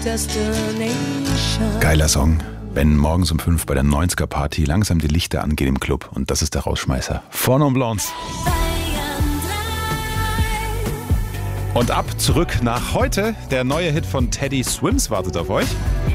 Geiler Song. Wenn morgens um 5 bei der 90er-Party langsam die Lichter angehen im Club. Und das ist der Rausschmeißer. Four Non Blondes. Und ab zurück nach heute. Der neue Hit von Teddy Swims wartet auf euch.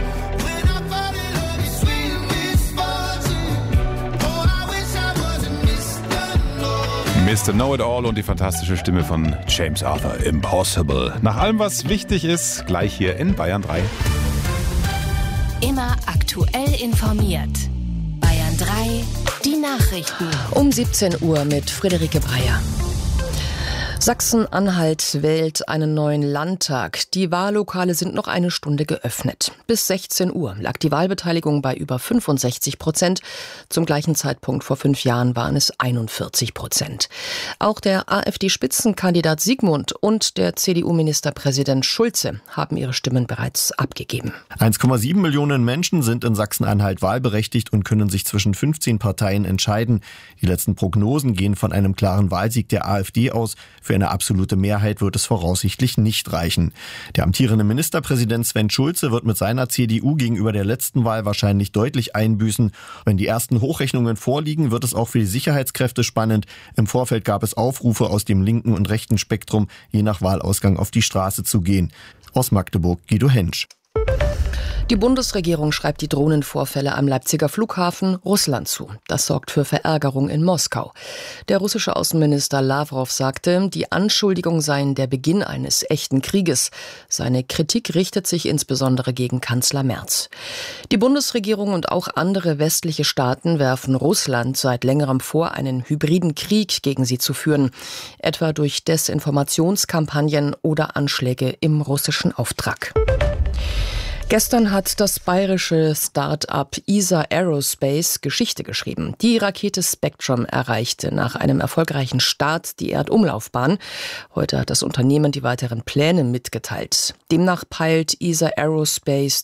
Mr. Know-It-All und die fantastische Stimme von James Arthur. Impossible. Nach allem, was wichtig ist, gleich hier in Bayern 3. Immer aktuell informiert. Bayern 3, die Nachrichten. Um 17 Uhr mit Friederike Breyer. Sachsen-Anhalt wählt einen neuen Landtag. Die Wahllokale sind noch eine Stunde geöffnet. Bis 16 Uhr lag die Wahlbeteiligung bei über 65%. Zum gleichen Zeitpunkt vor 5 Jahren waren es 41%. Auch der AfD-Spitzenkandidat Siegmund und der CDU-Ministerpräsident Schulze haben ihre Stimmen bereits abgegeben. 1,7 Millionen Menschen sind in Sachsen-Anhalt wahlberechtigt und können sich zwischen 15 Parteien entscheiden. Die letzten Prognosen gehen von einem klaren Wahlsieg der AfD aus. Für eine absolute Mehrheit wird es voraussichtlich nicht reichen. Der amtierende Ministerpräsident Sven Schulze wird mit seiner CDU gegenüber der letzten Wahl wahrscheinlich deutlich einbüßen. Wenn die ersten Hochrechnungen vorliegen, wird es auch für die Sicherheitskräfte spannend. Im Vorfeld gab es Aufrufe aus dem linken und rechten Spektrum, je nach Wahlausgang auf die Straße zu gehen. Aus Magdeburg Guido Hensch. Die Bundesregierung schreibt die Drohnenvorfälle am Leipziger Flughafen Russland zu. Das sorgt für Verärgerung in Moskau. Der russische Außenminister Lawrow sagte, die Anschuldigungen seien der Beginn eines echten Krieges. Seine Kritik richtet sich insbesondere gegen Kanzler Merz. Die Bundesregierung und auch andere westliche Staaten werfen Russland seit längerem vor, einen hybriden Krieg gegen sie zu führen, etwa durch Desinformationskampagnen oder Anschläge im russischen Auftrag. Gestern hat das bayerische Start-up ESA Aerospace Geschichte geschrieben. Die Rakete Spectrum erreichte nach einem erfolgreichen Start die Erdumlaufbahn. Heute hat das Unternehmen die weiteren Pläne mitgeteilt. Demnach peilt ESA Aerospace